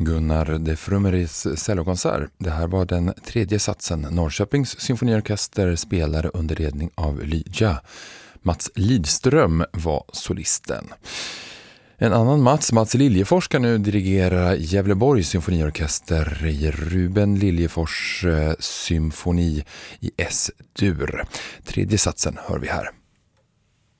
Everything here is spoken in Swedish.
Gunnar de Frumeris cellokonsert. Det här var den tredje satsen Norrköpings symfoniorkester spelade under ledning av Lyja. Mats Lidström var solisten. En annan Mats Liljefors, kan nu dirigera Gävleborgs symfoniorkester i Ruben Liljefors symfoni i S-dur. Tredje satsen hör vi här.